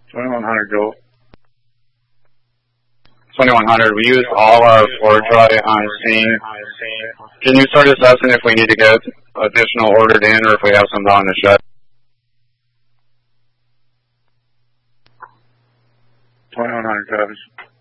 2100 Joel. 2100, we used all our floor dry on scene. Can you start assessing if we need to get additional ordered in or if we have some down in the shed? 2100 Travis.